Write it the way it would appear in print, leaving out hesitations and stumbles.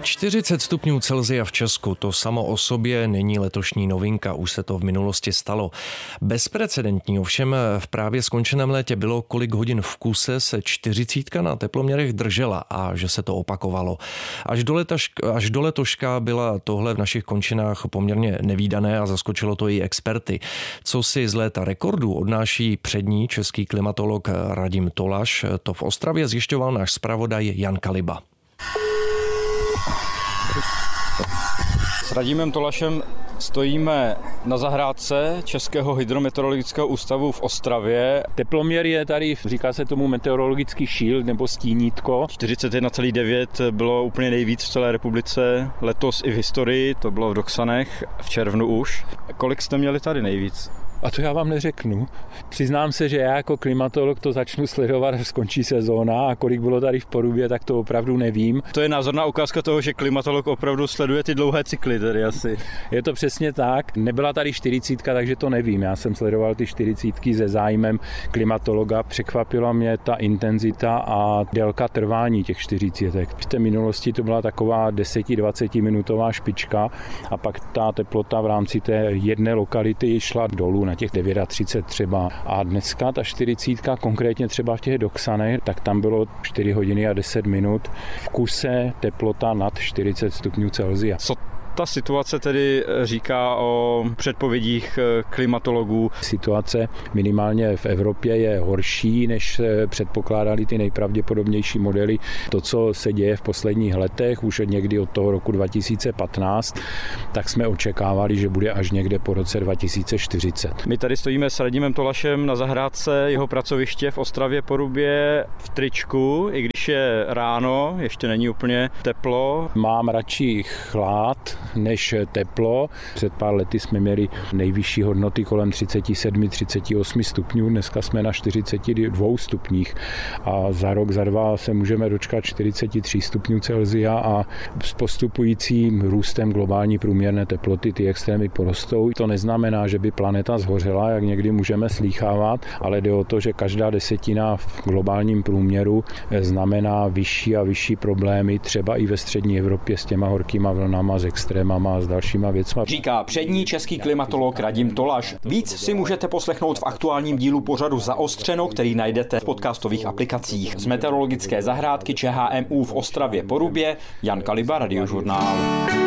40 stupňů Celsia v Česku, to samo o sobě není letošní novinka, už se to v minulosti stalo. Bezprecedentní ovšem v právě skončeném létě bylo, kolik hodin v kuse se 40 na teploměrech držela a že se to opakovalo. Až do letoška byla tohle v našich končinách poměrně nevídané a zaskočilo to i experty. Co si z léta rekordů odnáší přední český klimatolog Radim Tolaš, to v Ostravě zjišťoval náš zpravodaj Jan Kaliba. S Radimem Tolašem stojíme na zahrádce Českého hydrometeorologického ústavu v Ostravě. Teploměr je tady, říká se tomu meteorologický šíl nebo stínítko. 41,9 bylo úplně nejvíc v celé republice, letos i v historii, to bylo v Doksanech, v červnu už. Kolik jste měli tady nejvíc? A to já vám neřeknu. Přiznám se, že já jako klimatolog to začnu sledovat, až skončí sezóna, a kolik bylo tady v Porubě, tak to opravdu nevím. To je názorná ukázka toho, že klimatolog opravdu sleduje ty dlouhé cykly tady asi. Je to přesně tak. Nebyla tady 40, takže to nevím. Já jsem sledoval ty 40 se zájmem klimatologa. Překvapila mě ta intenzita a délka trvání těch 40. V té minulosti to byla taková 10-20 minutová špička a pak ta teplota v rámci té jedné lokality šla dolů na těch 39 třeba. A dneska ta 40, konkrétně třeba v těch Doksanech, tak tam bylo 4 hodiny a 10 minut. V kuse teplota nad 40 stupňů Celsia. Co ta situace tedy říká o předpovědích klimatologů? Situace minimálně v Evropě je horší, než předpokládali ty nejpravděpodobnější modely. To, co se děje v posledních letech, už někdy od toho roku 2015, tak jsme očekávali, že bude až někde po roce 2040. My tady stojíme s Radimem Tolašem na zahrádce jeho pracoviště v Ostravě Porubě v tričku, i když je ráno, ještě není úplně teplo. Mám radši chlad než teplo. Před pár lety jsme měli nejvyšší hodnoty kolem 37-38 stupňů, dneska jsme na 42 stupních a za rok, za dva se můžeme dočkat 43 stupňů Celsia a s postupujícím růstem globální průměrné teploty ty extrémy porostou. To neznamená, že by planeta zhořela, jak někdy můžeme slýchávat, ale jde o to, že každá desetina v globálním průměru znamená vyšší a vyšší problémy, třeba i ve střední Evropě s těma horkýma vlnama, s extrémama a s dalšíma věcma. Říká přední český klimatolog Radim Tolaš. Víc si můžete poslechnout v aktuálním dílu pořadu Zaostřeno, který najdete v podcastových aplikacích. Z meteorologické zahrádky ČHMÚ v Ostravě Porubě Jan Kaliba, Radiožurnál.